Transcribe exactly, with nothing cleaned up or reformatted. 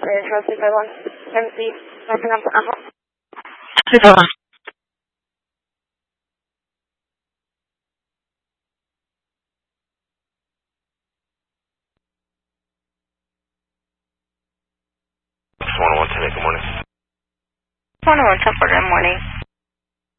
Operator Charles two five one. M C, nothing up for Apple. two five one. one oh one ten, good morning. one oh one ten, good morning.